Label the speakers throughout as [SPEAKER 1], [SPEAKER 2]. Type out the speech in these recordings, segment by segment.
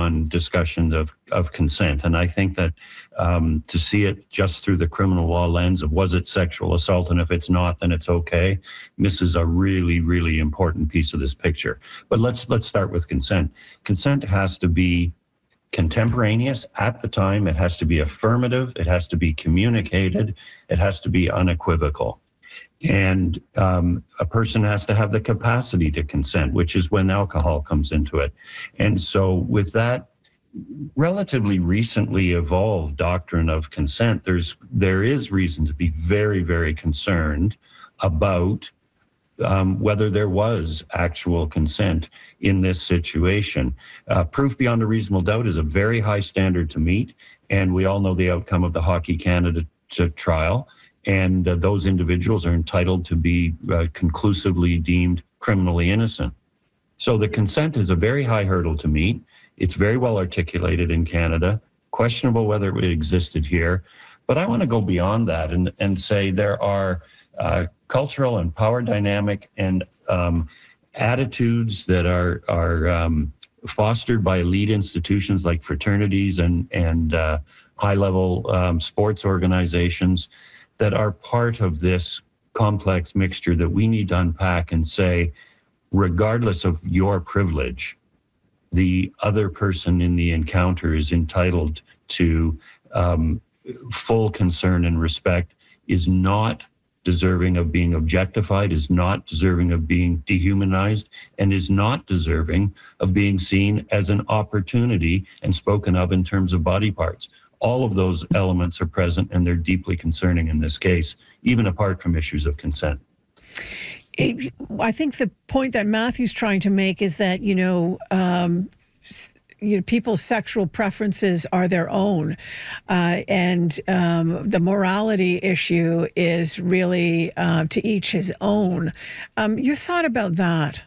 [SPEAKER 1] on discussions of consent. And I think that to see it just through the criminal law lens of was it sexual assault, and if it's not, then it's okay, misses a really, really important piece of this picture. But let's start with consent. Consent has to be contemporaneous at the time. It has to be affirmative. It has to be communicated. It has to be unequivocal. And a person has to have the capacity to consent, which is when alcohol comes into it. And so with that relatively recently evolved doctrine of consent, there is reason to be very, very concerned about whether there was actual consent in this situation. Proof beyond a reasonable doubt is a very high standard to meet, and we all know the outcome of the Hockey Canada trial, and those individuals are entitled to be conclusively deemed criminally innocent. So the consent is a very high hurdle to meet. It's very well articulated in Canada, questionable whether it existed here. But I want to go beyond that and say there are cultural and power dynamic and attitudes that are fostered by elite institutions like fraternities and high-level sports organizations that are part of this complex mixture that we need to unpack and say, regardless of your privilege, the other person in the encounter is entitled to full concern and respect, is not deserving of being objectified, is not deserving of being dehumanized, and is not deserving of being seen as an opportunity and spoken of in terms of body parts. All of those elements are present, and they're deeply concerning in this case, even apart from issues of consent.
[SPEAKER 2] I think the point that Matthew's trying to make is that, people's sexual preferences are their own. And the morality issue is really to each his own. Your thought about that?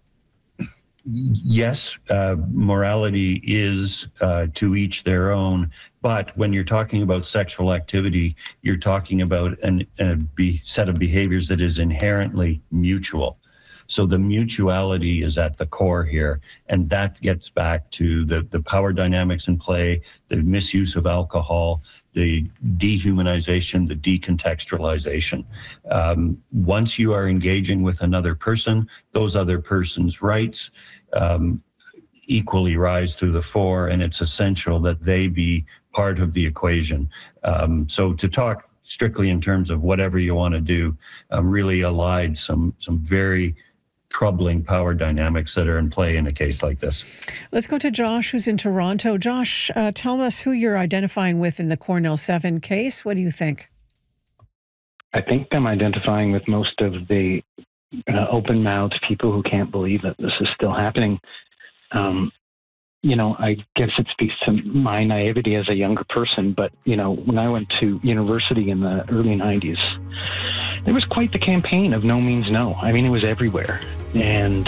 [SPEAKER 1] Yes, morality is to each their own. But when you're talking about sexual activity, you're talking about a set of behaviors that is inherently mutual. So the mutuality is at the core here, and that gets back to the power dynamics in play, the misuse of alcohol, the dehumanization, the decontextualization. Once you are engaging with another person, those other person's rights equally rise to the fore, and it's essential that they be part of the equation. So to talk strictly in terms of whatever you want to do, really allied some very troubling power dynamics that are in play in a case like this.
[SPEAKER 2] Let's go to Josh, who's in Toronto. Josh, tell us who you're identifying with in the Cornell 7 case. What do you think?
[SPEAKER 3] I think I'm identifying with most of the open-mouthed people who can't believe that this is still happening. I guess it speaks to my naivety as a younger person, but, when I went to university in the early 90s, there was quite the campaign of no means no. I mean, it was everywhere. And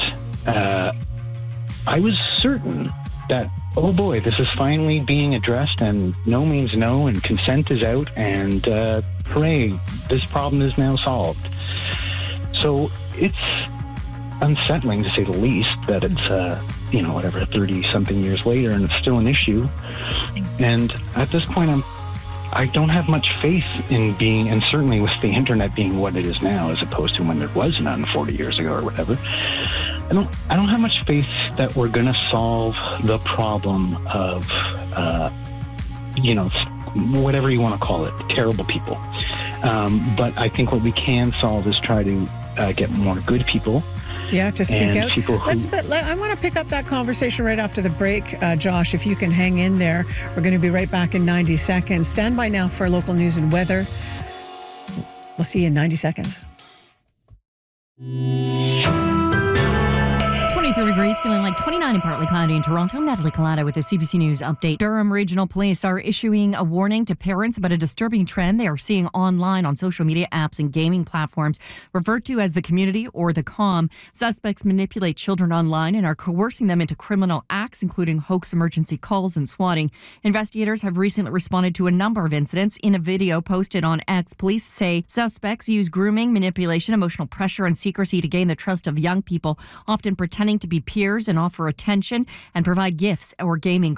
[SPEAKER 3] I was certain that, oh boy, this is finally being addressed and no means no and consent is out and hooray, this problem is now solved. So it's unsettling, to say the least, that it's 30-something years later and it's still an issue. And at this point, I don't have much faith in being, and certainly with the internet being what it is now, as opposed to when there was none 40 years ago or whatever. I don't have much faith that we're going to solve the problem of, whatever you want to call it, terrible people. But I think what we can solve is try to get more good people.
[SPEAKER 2] Yeah, to speak out. I want to pick up that conversation right after the break, Josh, if you can hang in there. We're going to be right back in 90 seconds. Stand by now for local news and weather. We'll see you in 90 seconds.
[SPEAKER 4] 23 degrees, feeling like 29 and partly cloudy in Toronto. I'm Natalie Collada with the CBC News update. Durham Regional Police are issuing a warning to parents about a disturbing trend they are seeing online on social media apps and gaming platforms referred to as the community or the comm. Suspects manipulate children online and are coercing them into criminal acts, including hoax emergency calls and swatting. Investigators have recently responded to a number of incidents. In a video posted on X, police say suspects use grooming, manipulation, emotional pressure, and secrecy to gain the trust of young people, often pretending to be peers and offer attention and provide gifts or gaming